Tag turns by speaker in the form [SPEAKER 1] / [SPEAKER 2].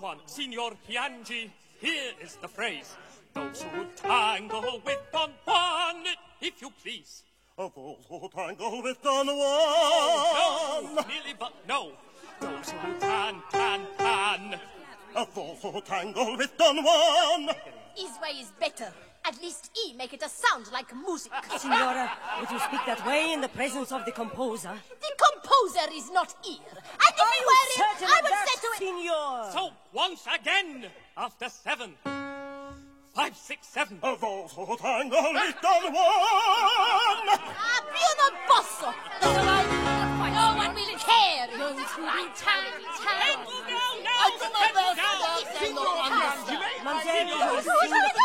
[SPEAKER 1] one. Signor Piangi, here is the phrase. Those who tangle with Don Juan, if you please.
[SPEAKER 2] Those who tangle with Don Juan.
[SPEAKER 1] No, nearly, but no. Those who tan.
[SPEAKER 2] Those who tangle with Don Juan.
[SPEAKER 3] His way is better. At least he make it a sound like music.
[SPEAKER 4] Signora, would you speak that way in the presence of the composer?
[SPEAKER 3] The composer is not here. And if he were here, I would say to it...
[SPEAKER 4] Signor!
[SPEAKER 1] So, once again, after 7, 5, 6, 7.
[SPEAKER 2] Those who tangle with Don Juan.
[SPEAKER 3] Più non posso. No one will care. Those who will tangle.
[SPEAKER 1] No,
[SPEAKER 3] I do my best.
[SPEAKER 4] Mangiare,